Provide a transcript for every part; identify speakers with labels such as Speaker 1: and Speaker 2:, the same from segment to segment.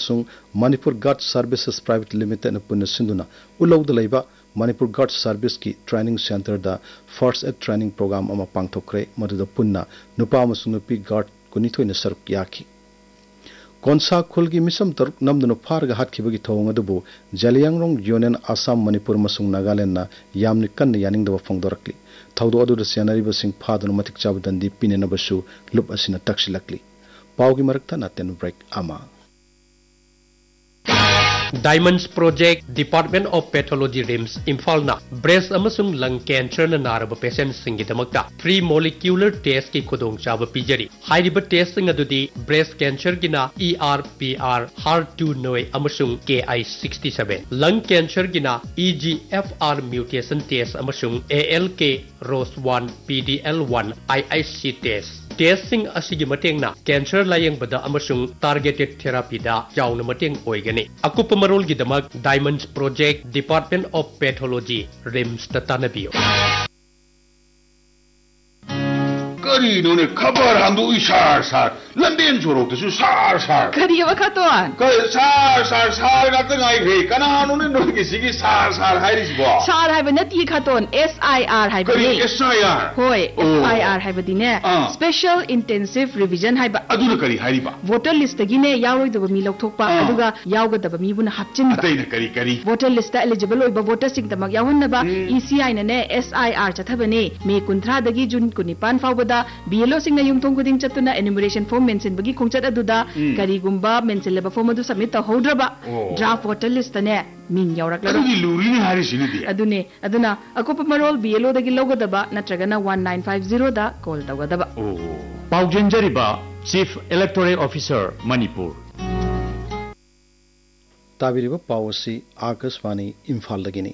Speaker 1: अमसुंग Manipur guard services private limited न पुन सिंधुना उलौद लैबा Manipur guard service की ट्रेनिंग सेंटर दा फर्स्ट एड ट्रेनिंग प्रोग्राम अमा पांगथोखरे मदुदा पुन्ना नुपा अमसुंग नुपी गार्ड कुनिथोइना सरुक याखी कोनसा खुल की मिसम तरुक नमदुन फारगा हातखिबगी थौंग अदुबु जलियांगरोंग यूनियन आसाम मणिपुर मसुंग नागालैंड ना यामनि कन्न यानिंगदब फोंगदोरकली थौदो अदुदा सेनारिबसिंग फादुन मतिक चाबदंदी पिनेनबसु लुप असिना तक्सिलकली पावगी मरकता नातेन ब्रेक अमा
Speaker 2: Diamonds Project Department of Pathology RIMS Imphal na breast amasung lung cancer na naraba patients singidamakta free molecular test ki khudong chaba pijari hairiba test sing adudi breast cancer gina ERPR HER2 noi amasung KI67 lung cancer gina EGFR mutation test amasung ALK ROS1 PDL1 IIC test testing asigi mateng na cancer layang bada amasung targeted therapy da yauna mateng oigani akupa marol gidamak Diamonds Project Department of Pathology RIMS tatanabiyo
Speaker 3: करीनोने खबर हम दो इशार सार लंबेन जोरो के सु सार सार
Speaker 4: करिए वखतोन
Speaker 3: क सार सार सार का तंगाई रे कनानोने नो किसी सार सार हाइरिस बो
Speaker 4: सार हाइब नती खतोन SIR हाइब
Speaker 3: करी SIR
Speaker 4: होय SIR हाइब दिने स्पेशल इंटेंसिव रिवीजन हाइब
Speaker 3: अदुना करी हाइरिबा
Speaker 4: वोटर लिस्ट गिने यारोइदब मी लौथोकपा अदुगा यावगदब मी बुना हापचिन
Speaker 3: अतैना करी करी
Speaker 4: वोटर लिस्ट एलिजिबल ओइबा वोटर सिंग तमक यावन्नबा ECI ने SIR चथबने मे 19 दगी जून 19 फावबदा BLO सिंग युमथों गुदिंग चतुना एनुमरेशन फॉर्म मेंशन बगी खोंचत अदुदा करीगुंबा मेंशन लेबा फॉर्म अदु सबमिट तहौद्रबा ड्राफ्ट वोटर लिस्ट ने मिंग यावरकला
Speaker 3: अदुगी लूरिनी हारिसिनदी
Speaker 4: अदुने अदुना अकोप मरोल BLO दगी लोगदबा नत्रगना 1950 दा call तवगदबा
Speaker 5: पाउजेंजरिबा chief electoral officer Manipur
Speaker 1: ताबिरिबा पावसी Akashvani Imphal दगिनी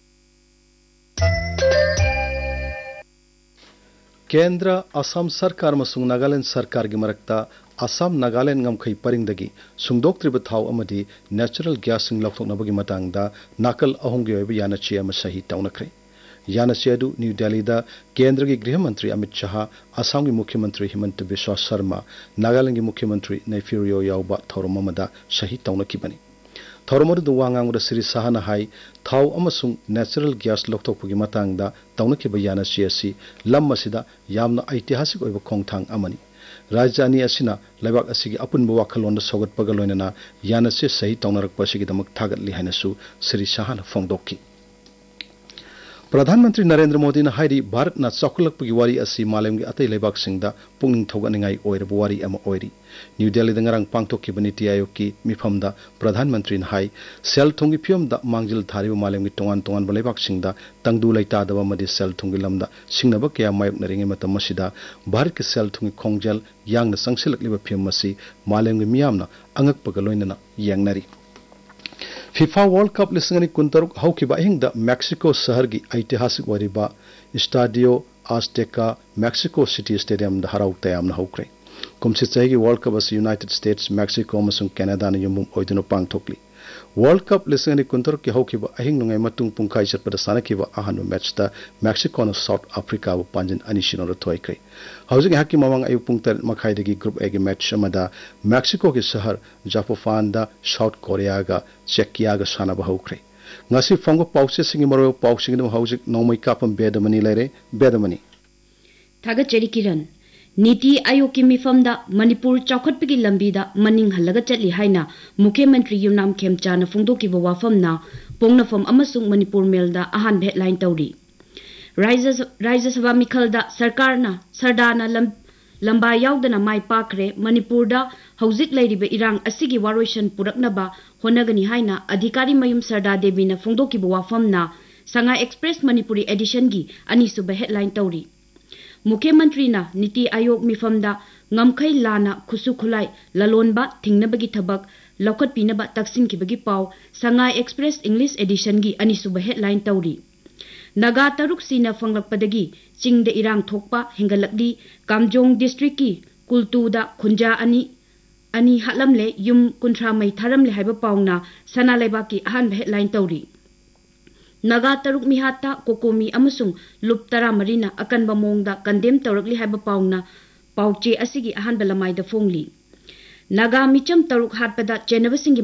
Speaker 1: केंद्र असम सरकार मसुंग नागालैंड सरकार की मरकता असम नागालैंड गमखै परिंगदगी सुंगदोक्त्रिब थाव अमदी नेचुरल गैस सिंग लौथोकनबगी मतंगदा नाकल अहुंगी ओइब यानची अम सही तौनखरे यानची अदु न्यू दिल्ली दा केंद्र की गृह मंत्री अमित शाह असम की मुख्यमंत्री हिमंत बिस्वा शर्मा नागालैंड की मुख्यमंत्री नेफिरियो याउबा थौरम अमदा सही तौनखिबनी थौरमदु वांगांगदा श्री शाहना हाई थाव अमसुंग नेचुरल गैस लौथोकपगी मतंगदा तौनखिब यानची असि लम असिदा यामना ऐतिहासिक ओइब खोंगथांग अमनी राजधानी असिना लेबाक असिगी अपुनबो वाखलोंदा सोगतपगा लोइनना यानची सही तौनरकपसिगिदमक थागतलि हाइनसु श्री शाहना फोंगदोक्की प्रधानमंत्री नरेंद्र मोदी ने हाइरी भारत ना चौखलकपगी वारी असि मालेम की अतै लेबाक सिंगदा पुंगनिंग थौगनिंगाई ओइरब वारी अमा ओइरी न्यू दिल्ली दंगरंग पांगथोकी नीति आयोग की मिफमदा प्रधानमंत्री ने हाई सेल थोंगी फियमदा मांगजिल थारिब मालेम की तोंगान तोंगान लेबाक सिंगदा तंगदु लैतादब मदि सेल थोंगी लमदा सिंगनब कया मायोकनरिंगे मतम मसिदा भारत के सेल थोंगी खोंगजेल यांगना संगसिलकलिब फियम मसि मालेम की मियामना अंगकपगा लोइनना यांगनरी फीफा वर्ल्ड कप लिसिंगनी कुंतरुक हौकिबा हिंगदा मेक्सिको शहर की ऐतिहासिक वरिबा स्टाडियो आस्टेका मेक्सिको सिटी स्टेडियम दा हराउ तयामना हौक्रे कुमसि चहेगी वर्ल्ड कप अस यूनाइटेड स्टेट्स मेक्सिको अमसुंग कनाडा ना युमुम ओइदुनो पांगथोकली वर्ल्ड कप लिसिंगनी कुंतरुक की हौकिबा अहिंग नुंगाई मतुंग पुंखाई चटपदा सानकिबा अहानु मैच दा मेक्सिको ना साउथ अफ्रीका बु पांजिन अनिशिनो रथोइक्रे हौजिक hockey मवांग Ayu Pung 3 मखाइदगी group A की मैच अमदा मेक्सिको के शहर जापोफान दा साउथ कोरिया गा चेकिया गा सानबा हौक्रे ngasi fongo pause singi maro pausing no hauzik nomai kapam bedamani lere bedamani
Speaker 6: thaga cheri kiran NITI Aayog की मिफमदा मणिपुर चौखटपगी लंबीदा मनिंग हल्लगा चटली हाइना मुख्यमंत्री युमनाम खेमचाना फोंदोकीबा वाफमना पोंगनफम अमसुंग मणिपुर मेलदा अहान हेडलाइन तौरी राज्य सभा मिखलदा सरकारना सरदाना लंबा यावदना माई पाखरे मणिपुरदा हौजिक लैरिबा इरांग असिगी वारोइशन पुरकनबा होनगनी हाइना अधिकारी मयुम सरदा देवीना फोंदोकीबा वाफमना संगा एक्सप्रेस मणिपुरी एडिशन की अनिसुबा हेडलाइन तौरी मुख्यमंत्री ना नीति आयोग मिफमदा ngमखै लाना खुसु खुलाई ललोनबा थिंगनबगी थबक लौखत पीनबा तक्सिन किबगी पाव संगाई एक्सप्रेस इंग्लिश एडिशन की अनिसुबा हेडलाइन तौरी नगा तरुक सीना फंगलकपदगी चिंगद इरांग थोकपा हेंगलकदी कामजोंग डिस्ट्रिक्ट की कुलतुदा खुंजा अनि हालमले युम कुंथ्रा मै थारमले हाइबा पावना सना लेबाकी अहान हेडलाइन तौरी नगा तरुक मिहाता कोकोमी अमसुंग लुप तरा मरीना अकनबा मोंगदा कंडेम तौरकली हाइबा पावना पाउचे असिगी अहान बलमाइदा फोंगली नगा मिचम तरुक हाटपदा चेनबसिंगी